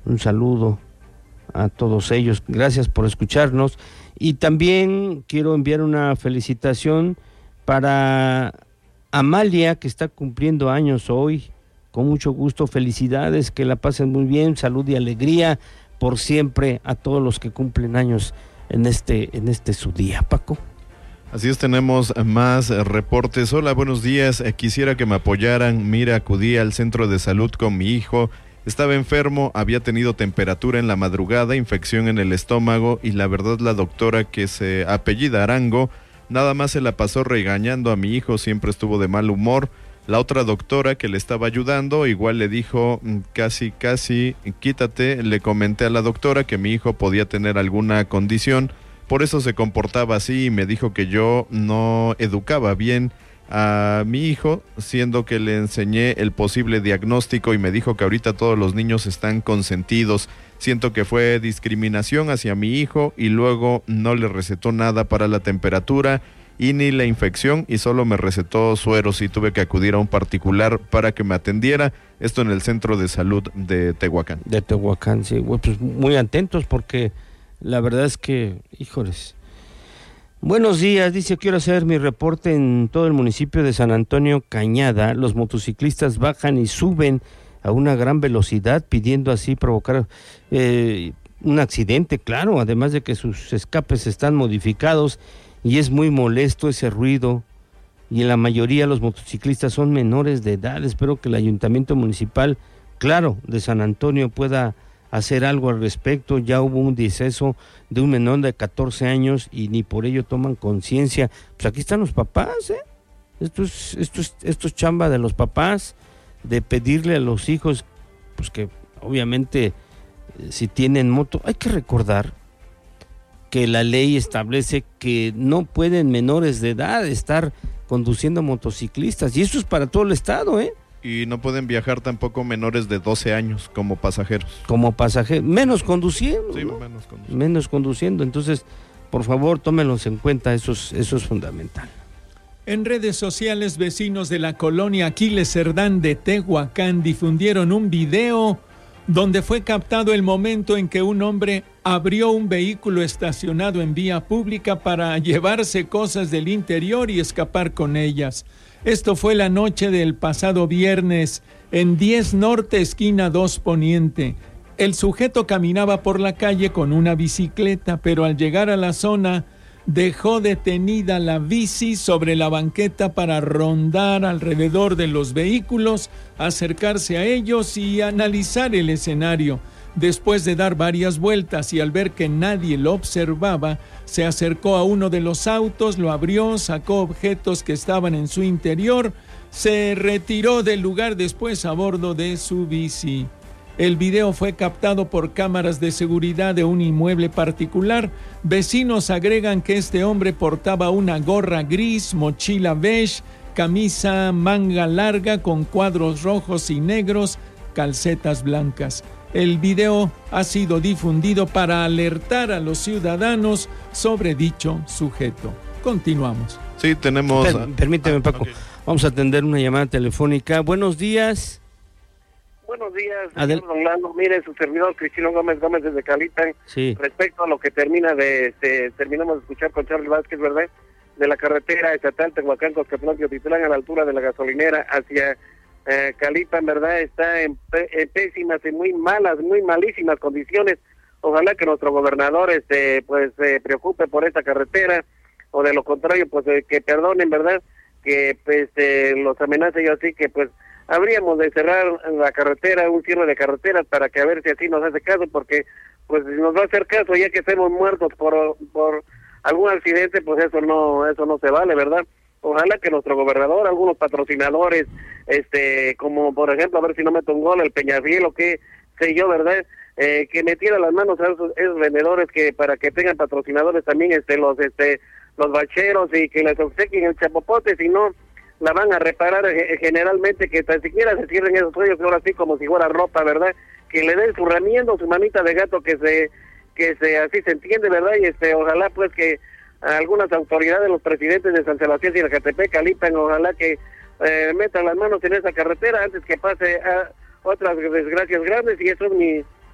Un saludo a todos ellos. Gracias por escucharnos. Y también quiero enviar una felicitación para Amalia, que está cumpliendo años hoy. Con mucho gusto, felicidades, que la pasen muy bien, salud y alegría por siempre a todos los que cumplen años en este su día. Paco. Así es, tenemos más reportes. Hola, buenos días. Quisiera que me apoyaran. Mira, acudí al centro de salud con mi hijo. Estaba enfermo, había tenido temperatura en la madrugada, infección en el estómago y la verdad la doctora, que se apellida Arango, nada más se la pasó regañando a mi hijo, siempre estuvo de mal humor. La otra doctora que le estaba ayudando igual le dijo casi, quítate. Le comenté a la doctora que mi hijo podía tener alguna condición, por eso se comportaba así y me dijo que yo no educaba bien a mi hijo, siendo que le enseñé el posible diagnóstico y me dijo que ahorita todos los niños están consentidos. Siento que fue discriminación hacia mi hijo y luego no le recetó nada para la temperatura y ni la infección y solo me recetó sueros y tuve que acudir a un particular para que me atendiera. Esto en el centro de salud de Tehuacán. De Tehuacán, sí, pues muy atentos porque la verdad es que, híjoles. Buenos días, dice, quiero hacer mi reporte en todo el municipio de San Antonio Cañada. Los motociclistas bajan y suben a una gran velocidad pidiendo así provocar un accidente, claro, además de que sus escapes están modificados y es muy molesto ese ruido, y en la mayoría los motociclistas son menores de edad. Espero que el ayuntamiento municipal, claro, de San Antonio pueda hacer algo al respecto. Ya hubo un deceso de un menor de 14 años y ni por ello toman conciencia. Pues aquí están los papás, Esto es chamba de los papás, de pedirle a los hijos, pues que obviamente si tienen moto, hay que recordar que la ley establece que no pueden menores de edad estar conduciendo motociclistas, y eso es para todo el estado, Y no pueden viajar tampoco menores de 12 años como pasajeros. Menos conduciendo. Sí, ¿no? menos conduciendo. Entonces, por favor, tómenlos en cuenta, eso es fundamental. En redes sociales, vecinos de la colonia Aquiles Cerdán de Tehuacán difundieron un video donde fue captado el momento en que un hombre abrió un vehículo estacionado en vía pública para llevarse cosas del interior y escapar con ellas. Esto fue la noche del pasado viernes en 10 Norte, esquina 2 Poniente. El sujeto caminaba por la calle con una bicicleta, pero al llegar a la zona dejó detenida la bici sobre la banqueta para rondar alrededor de los vehículos, acercarse a ellos y analizar el escenario. Después de dar varias vueltas y al ver que nadie lo observaba, se acercó a uno de los autos, lo abrió, sacó objetos que estaban en su interior, se retiró del lugar después a bordo de su bici. El video fue captado por cámaras de seguridad de un inmueble particular. Vecinos agregan que este hombre portaba una gorra gris, mochila beige, camisa manga larga con cuadros rojos y negros, calcetas blancas. El video ha sido difundido para alertar a los ciudadanos sobre dicho sujeto. Continuamos. Sí, tenemos... Permíteme, Paco. Okay. Vamos a atender una llamada telefónica. Buenos días. Buenos días, señor Don Lando. Mire, su servidor Cristino Gómez desde Calipan. Sí. Respecto a lo que terminamos de escuchar con Charlie Vázquez, ¿verdad? De la carretera estatal Tehuacán-Coscatlán, Teotitlán, a la altura de la gasolinera hacia Calipan, ¿verdad? Está en pésimas y muy malísimas condiciones. Ojalá que nuestro gobernador se preocupe por esta carretera, o de lo contrario, pues que perdonen, ¿verdad? Que los amenace, yo así que pues habríamos de cerrar la carretera, un cierre de carreteras, para que a ver si así nos hace caso, porque pues si nos va a hacer caso ya que estemos muertos por algún accidente, pues eso no se vale, ¿verdad? Ojalá que nuestro gobernador, algunos patrocinadores, como por ejemplo, a ver si no meto un gol, el Peñafiel o qué sé yo, ¿verdad? Que metiera las manos a esos vendedores, que para que tengan patrocinadores también, los bacheros, y que les obsequien el chapopote, si no la van a reparar generalmente, que tan siquiera se cierren esos hoyos, que ahora sí como si fuera ropa, ¿verdad? Que le den su remiendo, su manita de gato, que así se entiende, ¿verdad? Y ojalá pues que algunas autoridades, los presidentes de San Sebastián y Zacatepec, Calipan, ojalá que metan las manos en esa carretera antes que pase a otras desgracias grandes, y eso es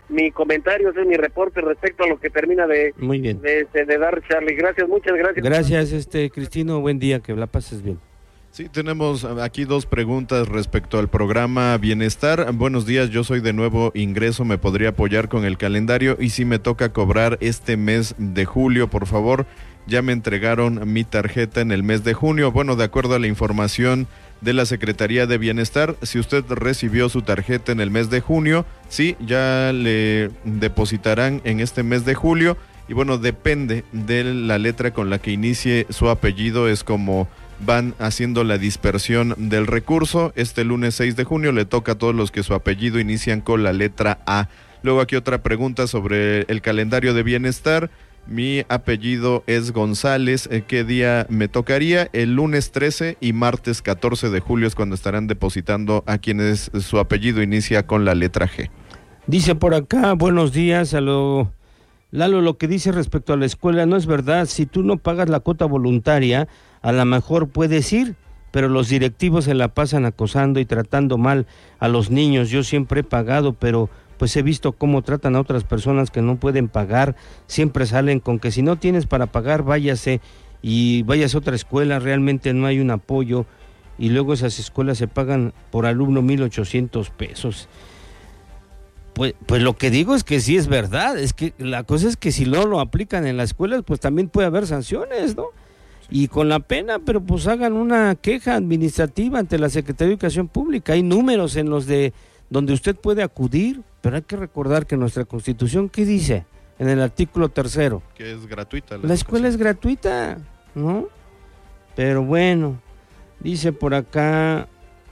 mi comentario, ese es mi reporte respecto a lo que termina de Muy bien. de dar Charlie. Gracias, muchas gracias. Gracias, Cristino, buen día, que la pases bien. Sí, tenemos aquí 2 preguntas respecto al programa Bienestar. Buenos días, yo soy de nuevo ingreso, ¿me podría apoyar con el calendario? Y si me toca cobrar este mes de julio, por favor, ya me entregaron mi tarjeta en el mes de junio. Bueno, de acuerdo a la información de la Secretaría de Bienestar, si usted recibió su tarjeta en el mes de junio, sí, ya le depositarán en este mes de julio. Y bueno, depende de la letra con la que inicie su apellido, es como van haciendo la dispersión del recurso. Este lunes 6 de junio le toca a todos los que su apellido inician con la letra A. Luego aquí otra pregunta sobre el calendario de bienestar. Mi apellido es González, ¿qué día me tocaría? El lunes 13 y martes 14 de julio es cuando estarán depositando a quienes su apellido inicia con la letra G. Dice por acá, buenos días, Lalo, lo que dice respecto a la escuela no es verdad. Si tú no pagas la cuota voluntaria, a lo mejor puedes ir, pero los directivos se la pasan acosando y tratando mal a los niños. Yo siempre he pagado, pero pues he visto cómo tratan a otras personas que no pueden pagar. Siempre salen con que si no tienes para pagar, váyase a otra escuela. Realmente no hay un apoyo y luego esas escuelas se pagan por alumno 1,800 pesos. Pues lo que digo es que sí es verdad, es que la cosa es que si no lo aplican en las escuelas, pues también puede haber sanciones, ¿no? Y con la pena, pero pues hagan una queja administrativa ante la Secretaría de Educación Pública. Hay números en los de donde usted puede acudir, pero hay que recordar que nuestra Constitución, ¿qué dice? En el artículo 3, que es gratuita. La escuela es gratuita, ¿no? Pero bueno, dice por acá,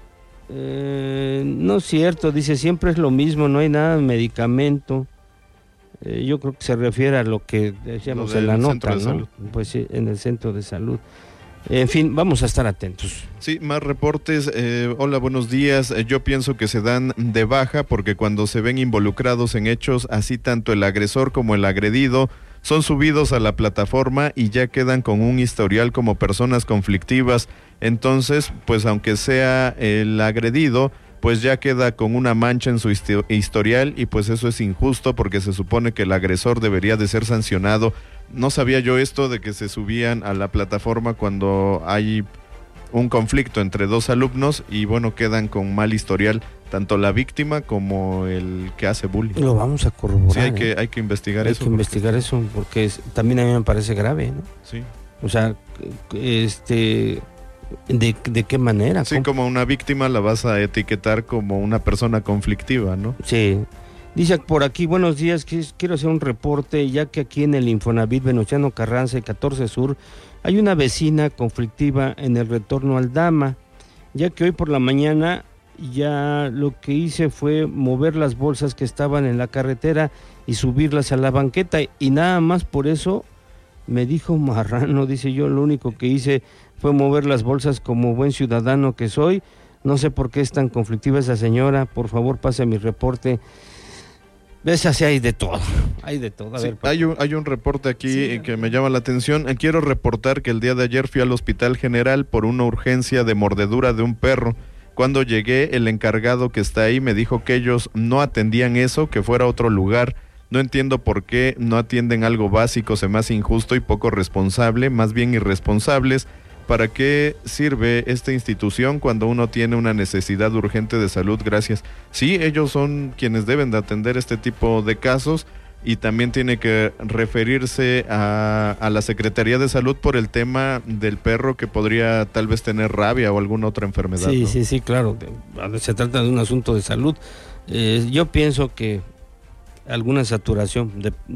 no es cierto, dice siempre es lo mismo, no hay nada de medicamento. Yo creo que se refiere a lo que decíamos en la nota, ¿no? Pues sí, en el centro de salud. En fin, vamos a estar atentos. Sí, más reportes. Hola, buenos días. Yo pienso que se dan de baja porque cuando se ven involucrados en hechos así, tanto el agresor como el agredido son subidos a la plataforma y ya quedan con un historial como personas conflictivas. Entonces, pues aunque sea el agredido, pues ya queda con una mancha en su historial y pues eso es injusto porque se supone que el agresor debería de ser sancionado. No sabía yo esto de que se subían a la plataforma cuando hay un conflicto entre 2 alumnos y bueno, quedan con mal historial, tanto la víctima como el que hace bullying. Lo vamos a corroborar. Sí, hay que investigar eso. Hay que investigar eso porque también a mí me parece grave, ¿no? Sí. O sea, ¿de qué manera? Sí, como una víctima la vas a etiquetar como una persona conflictiva, ¿no? Sí. Dice por aquí, buenos días, quiero hacer un reporte, ya que aquí en el Infonavit Venustiano Carranza y 14 Sur hay una vecina conflictiva en el retorno al Dama, ya que hoy por la mañana ya lo que hice fue mover las bolsas que estaban en la carretera y subirlas a la banqueta y nada más por eso me dijo marrano. Dice, yo lo único que hice fue mover las bolsas como buen ciudadano que soy. No sé por qué es tan conflictiva esa señora, por favor pase mi reporte. ¿Ves? Así hay de todo, hay de todo. Sí, hay un reporte aquí que me llama la atención. Quiero reportar que el día de ayer fui al Hospital General por una urgencia de mordedura de un perro. Cuando llegué, el encargado que está ahí me dijo que ellos no atendían eso, que fuera a otro lugar. No entiendo por qué no atienden algo básico, se me hace injusto y poco responsable, más bien irresponsables. ¿Para qué sirve esta institución cuando uno tiene una necesidad urgente de salud? Gracias. Sí, ellos son quienes deben de atender este tipo de casos y también tiene que referirse a la Secretaría de Salud por el tema del perro que podría tal vez tener rabia o alguna otra enfermedad. Sí, ¿no? sí, claro. Se trata de un asunto de salud. Yo pienso que alguna saturación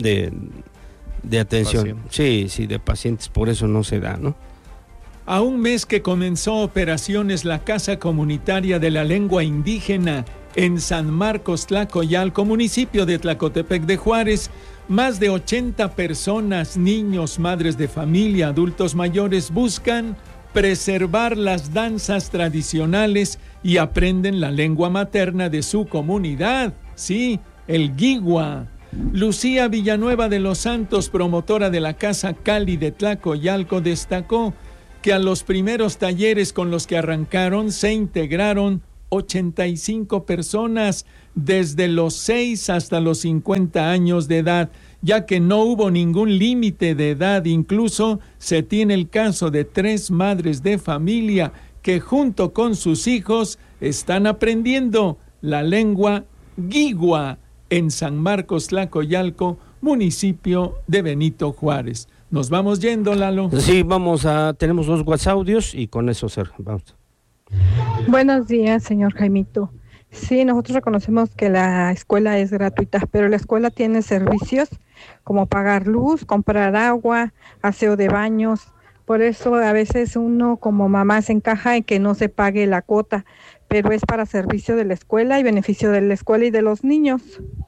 de atención. Sí, de pacientes, por eso no se da, ¿no? A un mes que comenzó operaciones la Casa Comunitaria de la Lengua Indígena en San Marcos, Tlacoyalco, municipio de Tlacotepec de Juárez, más de 80 personas, niños, madres de familia, adultos mayores, buscan preservar las danzas tradicionales y aprenden la lengua materna de su comunidad. Sí, el guigua. Lucía Villanueva de los Santos, promotora de la Casa Cali de Tlacoyalco, destacó que a los primeros talleres con los que arrancaron se integraron 85 personas desde los 6 hasta los 50 años de edad, ya que no hubo ningún límite de edad. Incluso se tiene el caso de 3 madres de familia que junto con sus hijos están aprendiendo la lengua guigua en San Marcos Tlacoyalco, municipio de Benito Juárez. Nos vamos yendo, Lalo. Sí, tenemos 2 WhatsApp audios y con eso vamos. Buenos días, señor Jaimito. Sí, nosotros reconocemos que la escuela es gratuita, pero la escuela tiene servicios como pagar luz, comprar agua, aseo de baños. Por eso a veces uno como mamá se encaja en que no se pague la cuota, pero es para servicio de la escuela y beneficio de la escuela y de los niños.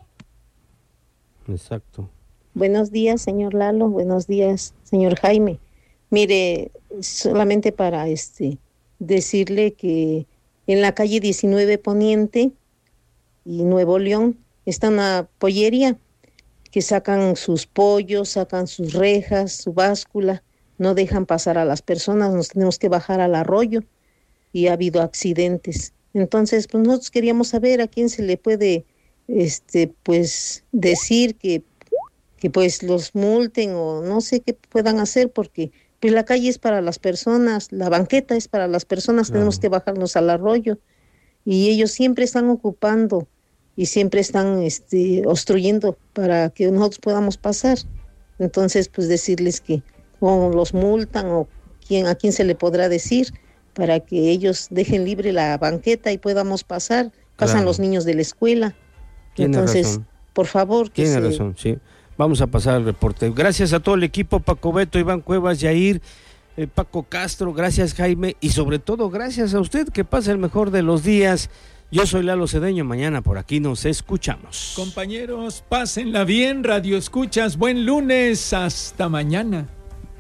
Exacto. Buenos días, señor Lalo. Buenos días, señor Jaime. Mire, solamente para decirle que en la calle 19 Poniente y Nuevo León está una pollería que sacan sus pollos, sacan sus rejas, su báscula, no dejan pasar a las personas, nos tenemos que bajar al arroyo y ha habido accidentes. Entonces, pues nosotros queríamos saber a quién se le puede pues decir que pues los multen o no sé qué puedan hacer, porque pues la calle es para las personas, la banqueta es para las personas, claro. Tenemos que bajarnos al arroyo y ellos siempre están ocupando y siempre están obstruyendo para que nosotros podamos pasar. Entonces, pues decirles que o los multan o a quién se le podrá decir para que ellos dejen libre la banqueta y podamos pasar. Pasan claro. Los niños de la escuela. Tiene entonces, razón. Por favor. Tiene razón, sí. Vamos a pasar al reporte. Gracias a todo el equipo, Paco Beto, Iván Cuevas, Yair, Paco Castro, gracias Jaime y sobre todo gracias a usted, que pasa el mejor de los días. Yo soy Lalo Cedeño, mañana por aquí nos escuchamos. Compañeros, pásenla bien, Radio Escuchas, buen lunes, hasta mañana.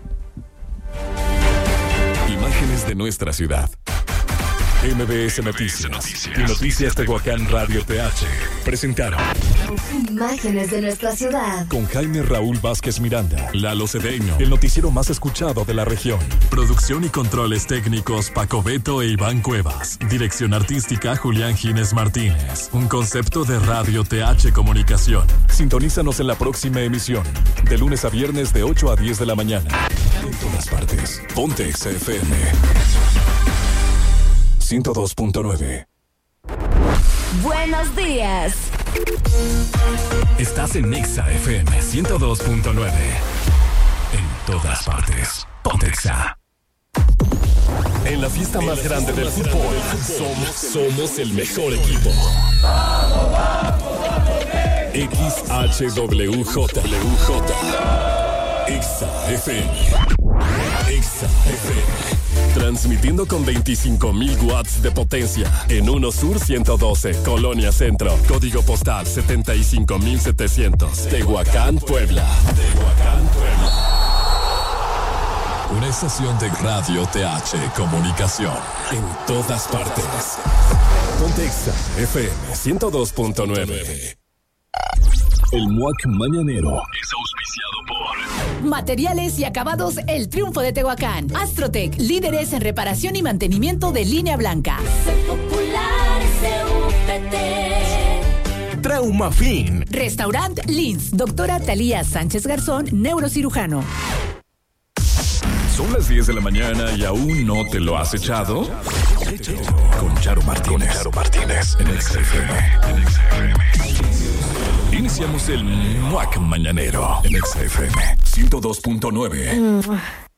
Imágenes de nuestra ciudad. MBS Noticias y Noticias Tehuacán Radio TH presentaron Imágenes de nuestra ciudad con Jaime Raúl Vázquez Miranda, Lalo Cedeño, el noticiero más escuchado de la región. Producción y controles técnicos Paco Beto e Iván Cuevas. Dirección artística Julián Gines Martínez. Un concepto de Radio TH Comunicación. Sintonízanos en la próxima emisión, de lunes a viernes de 8 a 10 de la mañana. En todas partes. Ponte XFM 102.9. Buenos días. Estás en Exa FM 102.9. En todas partes. Ponte Exa. En la fiesta más grande del fútbol, somos el mejor equipo. XHWJ. Exa FM. Exa FM. Transmitiendo con 25,000 watts de potencia en 1 Sur 112, Colonia Centro. Código postal 75,700. Tehuacán, Puebla. Una estación de Radio TH Comunicación. En todas partes. Ponte Exa FM 102.9. El MUAC Mañanero es auspiciado por Materiales y Acabados El Triunfo de Tehuacán. Astrotec, líderes en reparación y mantenimiento de línea blanca. Popular CUPT. Traumafin. Restaurant Lins. Doctora Talía Sánchez Garzón, neurocirujano. Son las 10 de la mañana y aún no te lo has echado. Con Charo Martínez. En XFM. Iniciamos el MUAC Mañanero en XFM 102.9.